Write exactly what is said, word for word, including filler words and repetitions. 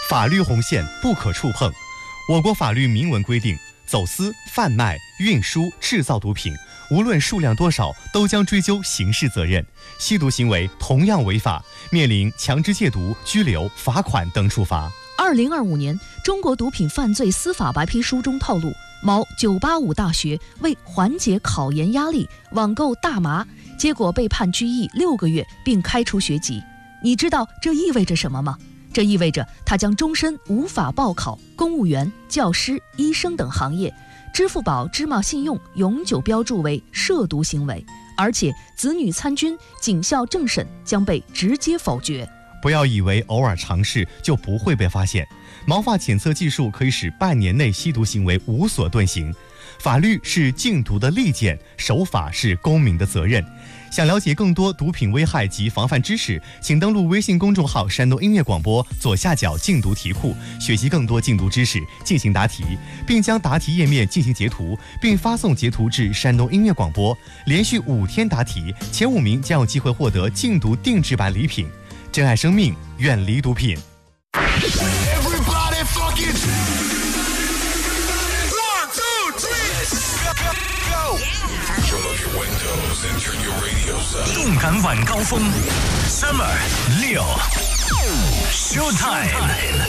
法律红线不可触碰。我国法律明文规定，走私、贩卖、运输、制造毒品，无论数量多少，都将追究刑事责任。吸毒行为同样违法，面临强制戒毒、拘留、罚款等处罚。 二零二五年，中国毒品犯罪司法白皮书中透露，某九八五大学为缓解考研压力，网购大麻，结果被判拘役六个月，并开除学籍。你知道这意味着什么吗？这意味着他将终身无法报考公务员、教师、医生等行业，支付宝芝麻信用永久标注为涉毒行为，而且子女参军、警校政审将被直接否决。 不要以为偶尔尝试就不会被发现，毛发检测技术可以使半年内吸毒行为无所遁形。法律是禁毒的利剑，守法是公民的责任。想了解更多毒品危害及防范知识，请登录微信公众号山东音乐广播左下角禁毒题库，学习更多禁毒知识，进行答题，并将答题页面进行截图，并发送截图至山东音乐广播。连续五天答题，前五名将有机会获得禁毒定制版礼品。珍爱生命，远离毒品。 动感晚高峰 ，Summer 六 Showtime。